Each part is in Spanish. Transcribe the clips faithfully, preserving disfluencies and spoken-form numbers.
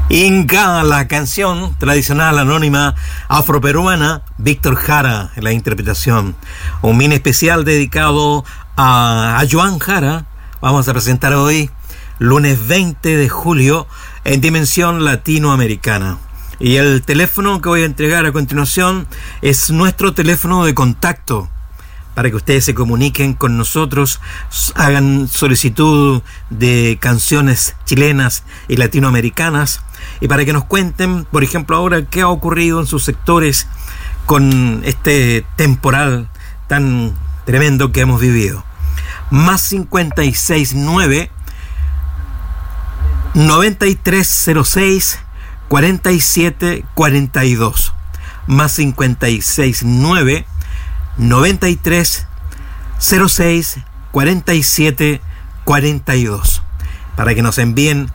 Inca, la canción tradicional anónima afroperuana, Víctor Jara en la interpretación. Un mini especial dedicado a, a Joan Jara. Vamos a presentar hoy, lunes veinte de julio, en Dimensión Latinoamericana. Y el teléfono que voy a entregar a continuación es nuestro teléfono de contacto, para que ustedes se comuniquen con nosotros, hagan solicitud de canciones chilenas y latinoamericanas, y para que nos cuenten, por ejemplo, ahora qué ha ocurrido en sus sectores con este temporal tan tremendo que hemos vivido. Más cincuenta y seis nueve noventa y tres cero seis cuarenta y siete cuarenta y dos. Más cincuenta y seis nueve noventa y tres cero seis cuarenta y siete cuarenta y dos, para que nos envíen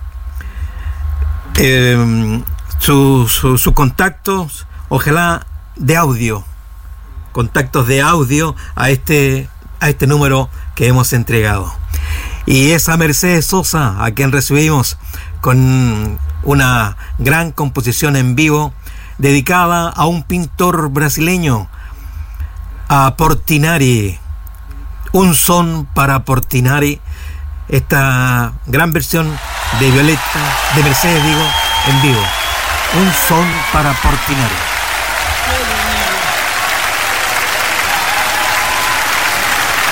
eh, sus su, su contactos, ojalá de audio, contactos de audio a este a este número que hemos entregado. Y esa Mercedes Sosa, a quien recibimos con una gran composición en vivo dedicada a un pintor brasileño, a Portinari, un son para Portinari, esta gran versión de Violeta, de Mercedes digo, en vivo, un son para Portinari.